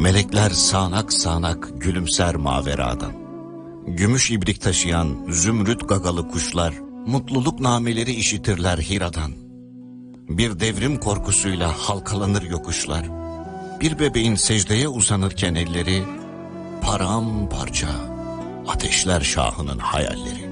Melekler sağanak sağanak gülümser maveradan. Gümüş ibrik taşıyan zümrüt gagalı kuşlar mutluluk nameleri işitirler Hira'dan. Bir devrim korkusuyla halkalanır yokuşlar. Bir bebeğin secdeye uzanırken elleri paramparça ateşler şahının hayalleri.